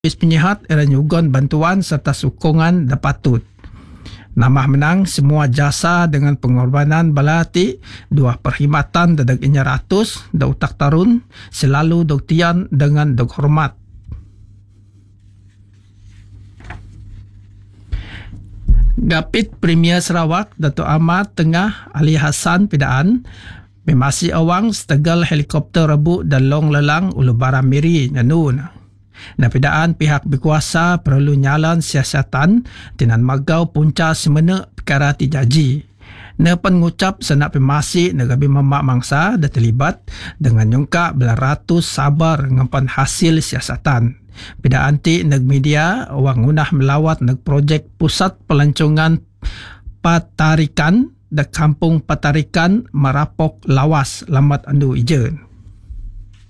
penyihat era nyugon bantuan serta sokongan da patut. Namah menang semua jasa dengan pengorbanan balati dua perkhidmatan dadag inya ratus da utak tarun selalu dog tian dengan dog hormat. Gapit Premier Sarawak Dato' Ahmad Tengah Ali Hassan Pidaan memasi awang setegal helikopter Rebu dan long lelang Ulu Bara Miri nanun. Napidaan pihak berkuasa perlu nyalan siasatan tinan magau punca semena perkara tijaji. Nepan ngucap senak pemasi negabi mamak mangsa dah terlibat dengan nyungka belaratus sabar ngempan hasil siasatan. Pidaan ti neg media wang unah melawat neg projek pusat pelancongan patarikan da kampung patarikan Marapok Lawas Lambat Andu Ijen.